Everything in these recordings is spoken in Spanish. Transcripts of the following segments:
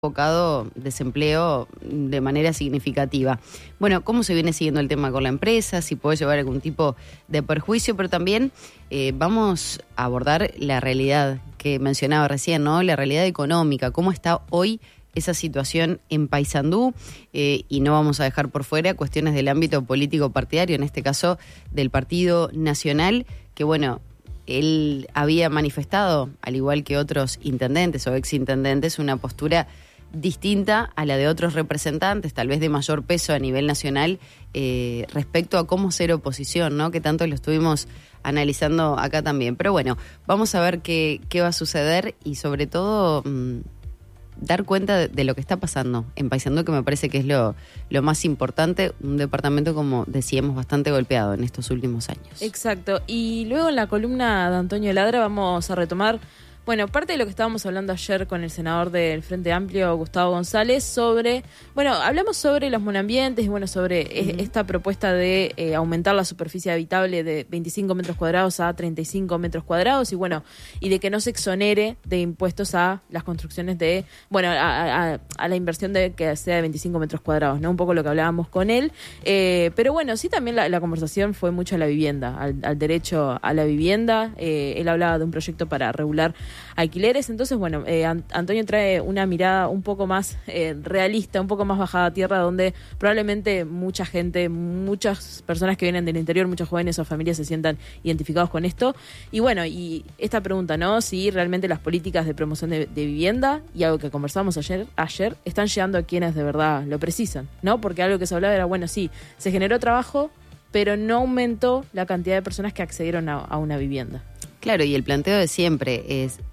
provocado desempleo de manera significativa. Bueno, ¿cómo se viene siguiendo el tema con la empresa? Si puede llevar algún tipo de perjuicio, pero también vamos a abordar la realidad que mencionaba recién, ¿no? La realidad económica, cómo está hoy esa situación en Paysandú, y no vamos a dejar por fuera cuestiones del ámbito político partidario, en este caso del Partido Nacional, que bueno, él había manifestado, al igual que otros intendentes o exintendentes, una postura distinta a la de otros representantes, tal vez de mayor peso a nivel nacional, respecto a cómo ser oposición, ¿no? Que tanto lo estuvimos analizando acá también. Pero bueno, vamos a ver qué va a suceder y sobre todo dar cuenta de lo que está pasando en Paysandú, que me parece que es lo más importante, un departamento, como decíamos, bastante golpeado en estos últimos años. Exacto, y luego en la columna de Antonio Ladra vamos a retomar, bueno, parte de lo que estábamos hablando ayer con el senador del Frente Amplio, Gustavo González, sobre, bueno, hablamos sobre los monoambientes y bueno, sobre esta propuesta de aumentar la superficie habitable de 25 metros cuadrados a 35 metros cuadrados y bueno, y de que no se exonere de impuestos a las construcciones de, bueno, a la inversión de que sea de 25 metros cuadrados, ¿no? Un poco lo que hablábamos con él, pero bueno, sí también la conversación fue mucho a la vivienda, al derecho a la vivienda. Él hablaba de un proyecto para regular alquileres, entonces bueno, Antonio trae una mirada un poco más realista, un poco más bajada a tierra, donde probablemente mucha gente, muchas personas que vienen del interior, muchos jóvenes o familias se sientan identificados con esto, y bueno, y esta pregunta, ¿no? Si realmente las políticas de promoción de vivienda, y algo que conversamos ayer, están llegando a quienes de verdad lo precisan, ¿no? Porque algo que se hablaba era, bueno, sí, se generó trabajo, pero no aumentó la cantidad de personas que accedieron a una vivienda. Claro, y el planteo de siempre es,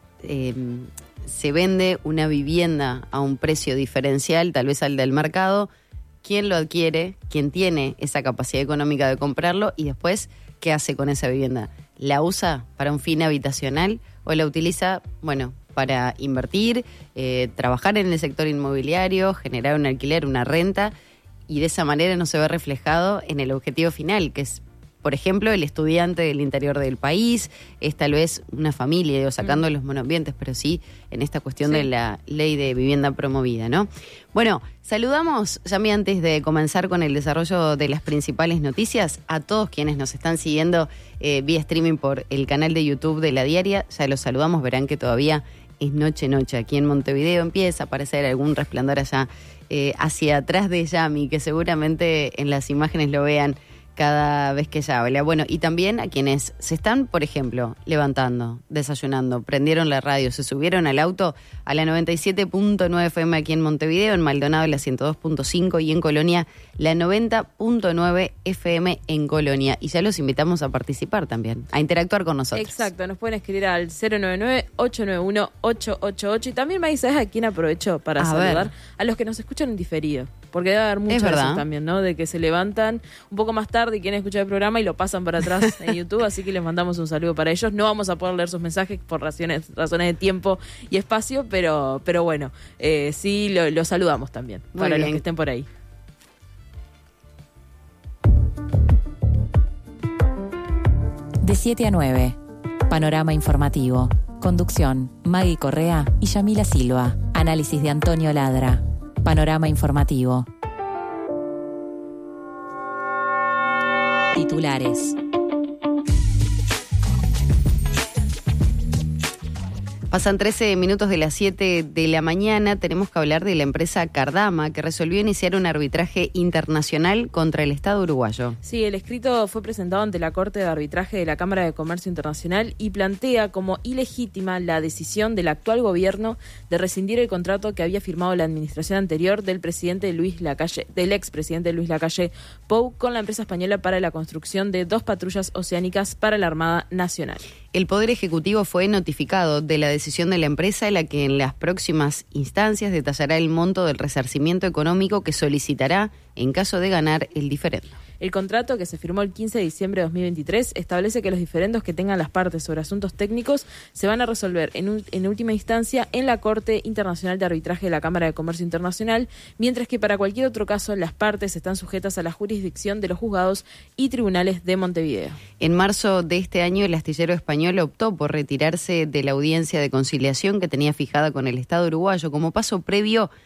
se vende una vivienda a un precio diferencial, tal vez al del mercado, ¿quién lo adquiere? ¿Quién tiene esa capacidad económica de comprarlo? Y después, ¿qué hace con esa vivienda? ¿La usa para un fin habitacional o la utiliza, bueno, para invertir, trabajar en el sector inmobiliario, generar un alquiler, una renta, y de esa manera no se ve reflejado en el objetivo final, que es, por ejemplo, el estudiante del interior del país, es tal vez una familia, digo, sacando los monoambientes, pero sí en esta cuestión de la ley de vivienda promovida, ¿no? Bueno, saludamos, Yami, antes de comenzar con el desarrollo de las principales noticias, a todos quienes nos están siguiendo vía streaming por el canal de YouTube de La Diaria. Ya los saludamos, verán que todavía es noche. Aquí en Montevideo empieza a aparecer algún resplandor allá hacia atrás de Yami, que seguramente en las imágenes lo vean cada vez que ella habla. Bueno, y también a quienes se están, por ejemplo, levantando, desayunando, prendieron la radio, se subieron al auto a la 97.9 FM aquí en Montevideo, en Maldonado la 102.5 y en Colonia la 90.9 FM en Colonia. Y ya los invitamos a participar también, a interactuar con nosotros. Exacto, nos pueden escribir al 099-891-888 y también me dice, ¿sabes a quién aprovecho para saludar? A los que nos escuchan en diferido, porque debe haber muchas veces también, ¿no? De que se levantan un poco más tarde y quieren escuchar el programa y lo pasan para atrás en YouTube, así que les mandamos un saludo para ellos. No vamos a poder leer sus mensajes por razones de tiempo y espacio, pero bueno, sí lo saludamos también. Muy para bien. Los que estén por ahí. De 7 a 9, Panorama Informativo. Conducción, Maggie Correa y Yamila Silva. Análisis de Antonio Ladra. Panorama Informativo. Titulares. Pasan 13 minutos de las 7 de la mañana. Tenemos que hablar de la empresa Cardama, que resolvió iniciar un arbitraje internacional contra el Estado uruguayo. Sí, el escrito fue presentado ante la Corte de Arbitraje de la Cámara de Comercio Internacional y plantea como ilegítima la decisión del actual gobierno de rescindir el contrato que había firmado la administración anterior del expresidente Luis Lacalle Pou con la empresa española para la construcción de 2 patrullas oceánicas para la Armada Nacional. El Poder Ejecutivo fue notificado de la decisión de la empresa, en la que en las próximas instancias detallará el monto del resarcimiento económico que solicitará en caso de ganar el diferendo. El contrato, que se firmó el 15 de diciembre de 2023, establece que los diferendos que tengan las partes sobre asuntos técnicos se van a resolver en última instancia en la Corte Internacional de Arbitraje de la Cámara de Comercio Internacional, mientras que para cualquier otro caso las partes están sujetas a la jurisdicción de los juzgados y tribunales de Montevideo. En marzo de este año, el astillero español optó por retirarse de la audiencia de conciliación que tenía fijada con el Estado uruguayo como paso previo